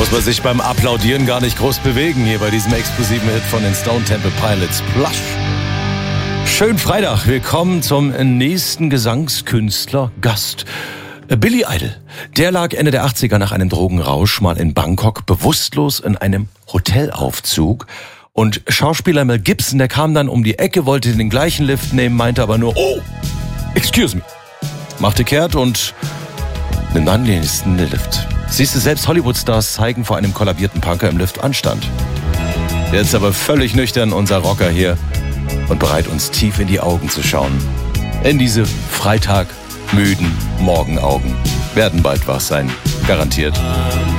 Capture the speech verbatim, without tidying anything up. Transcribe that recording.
muss man sich beim Applaudieren gar nicht groß bewegen, hier bei diesem explosiven Hit von den Stone Temple Pilots. Plush. Schönen Freitag, willkommen zum nächsten Gesangskünstler Gast. Billy Idol, der lag Ende der achtziger nach einem Drogenrausch mal in Bangkok bewusstlos in einem Hotelaufzug. Und Schauspieler Mel Gibson, der kam dann um die Ecke, wollte den gleichen Lift nehmen, meinte aber nur, oh, excuse me. Machte kehrt und nimmt dann den nächsten Lift. Siehst du, selbst Hollywood-Stars zeigen vor einem kollabierten Punker im Lift Anstand. Jetzt aber völlig nüchtern unser Rocker hier und bereit, uns tief in die Augen zu schauen. In diese Freitag müden Morgenaugen. Werden bald wach sein, garantiert.